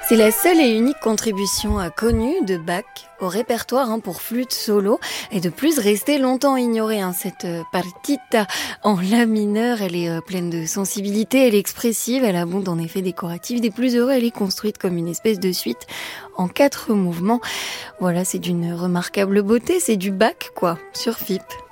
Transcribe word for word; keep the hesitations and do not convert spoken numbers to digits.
C'est la seule et unique contribution euh, connue de Bach au répertoire hein, pour flûte solo et de plus restée longtemps ignorée. Hein, cette euh, partita en la mineur, elle est euh, pleine de sensibilité, elle est expressive, elle abonde en effets décoratifs des plus heureux, elle est construite comme une espèce de suite en quatre mouvements. Voilà, c'est d'une remarquable beauté, c'est du Bach quoi, sur F I P.